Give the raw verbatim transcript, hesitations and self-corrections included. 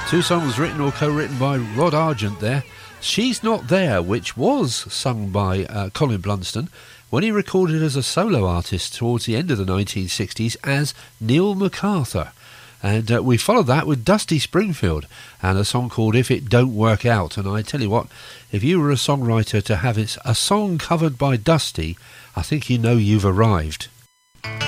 Two songs written or co-written by Rod Argent there. She's Not There, which was sung by uh, Colin Blunston when he recorded as a solo artist towards the end of the nineteen sixties as Neil MacArthur. And uh, we followed that with Dusty Springfield and a song called If It Don't Work Out. And I tell you what, if you were a songwriter to have it, a song covered by Dusty, I think you know you've arrived.